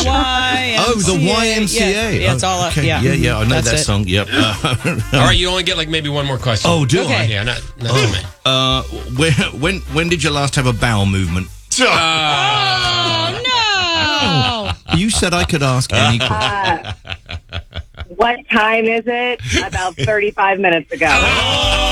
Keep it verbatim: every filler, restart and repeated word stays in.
Y M C A. Oh, the Y M C A. Yeah, yeah, it's all up. Okay. Yeah, yeah, yeah. I know That's that it. song. Yep. Uh, All right, you only get like maybe one more question. Oh, do Okay. I? Yeah, not, not too many. Uh, when, when when did you last have a bowel movement? Oh, no. You said I could ask any question. Uh, what time is it? About thirty-five minutes ago.